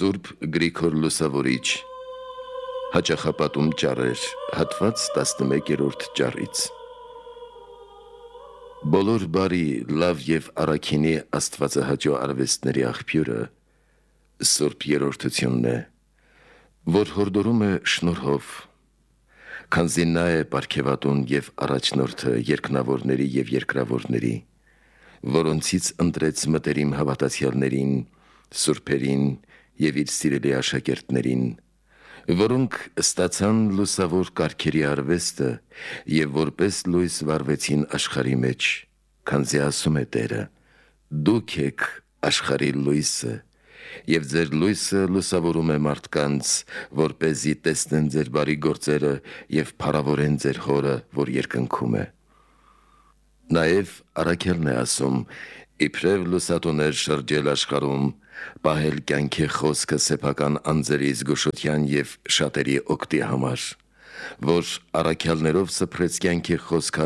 Սուրբ Գրիգոր Լուսավորիչ, հաճախապատում ճառեր, հատված 11-րդ ճառից։ Բոլոր բարի, լավ և առաքինի աստվածահաճո արվեստների աղբյուրը Սուրբ Երրորդությունն է, որ հորդորում է շնորհով, քանզի նա է պարգևատուն և առաջնորդը երկնավորների և երկրավորների, որոնցից ընտրեց մտերիմ հավատացյալներին, սուրբերին և իր սիրելի աշակերտներին, որոնք ստացան լուսավոր կարգերի արվեստը և որպես լույս վառվեցին աշխարհի մեջ, քանզի ասում է Տերը. «Դուք եք աշխարհի լույսը, և ձեր լույսը լուսավորում է մարդկանց, որպեսզի տեսնեն ձեր բարի գործերը և փառավորեն ձեր Հորը, որ երկնքում է»։ Նաև առաքյալն է ասում. «Իբրև լուսատուներ շրջել աշխարհում, պահել կյանքի խոսքը սեփական անձերի զգուշության և շատերի օգտի համար, որ առաքյալներով սփռեց կյանքի խոսքը